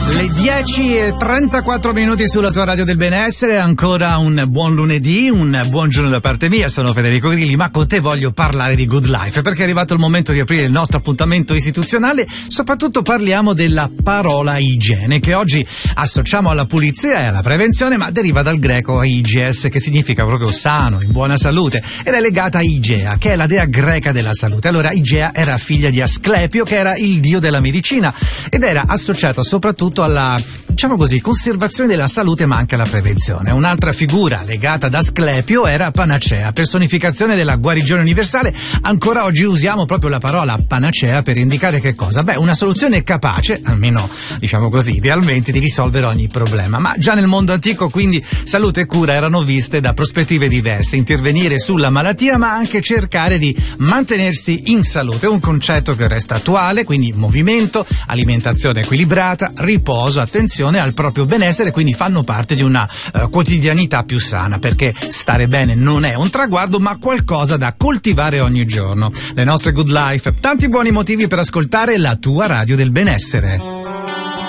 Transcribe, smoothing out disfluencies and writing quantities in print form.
Le 10:34 sulla tua radio del benessere, ancora un buon lunedì, un buon giorno da parte mia, sono Federico Grilli, ma con te voglio parlare di Good Life, perché è arrivato il momento di aprire il nostro appuntamento istituzionale, soprattutto parliamo della parola igiene, che oggi associamo alla pulizia e alla prevenzione, ma deriva dal greco hygies, che significa proprio sano, in buona salute, ed è legata a Igea, che è la dea greca della salute. Allora Igea era figlia di Asclepio, che era il dio della medicina, ed era associata soprattutto alla, diciamo così, conservazione della salute ma anche alla prevenzione. Un'altra figura legata ad Asclepio era Panacea, personificazione della guarigione universale. Ancora oggi usiamo proprio la parola panacea per indicare che cosa? Beh, una soluzione capace, almeno diciamo così, idealmente, di risolvere ogni problema. Ma già nel mondo antico quindi salute e cura erano viste da prospettive diverse, intervenire sulla malattia ma anche cercare di mantenersi in salute, un concetto che resta attuale, quindi movimento, alimentazione equilibrata, riposo, attenzione al proprio benessere, quindi fanno parte di una quotidianità più sana, perché stare bene non è un traguardo ma qualcosa da coltivare ogni giorno. Le nostre Good Life, tanti buoni motivi per ascoltare la tua radio del benessere.